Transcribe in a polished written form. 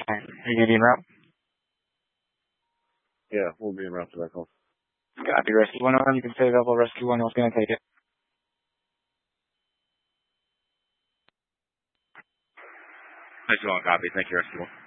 Are you going to be en route? Yeah, we'll be en route to that call. Copy, Rescue 101. You can stay available. Rescue 101 is going to take it. Rescue 1, copy. Thank you, Rescue 1.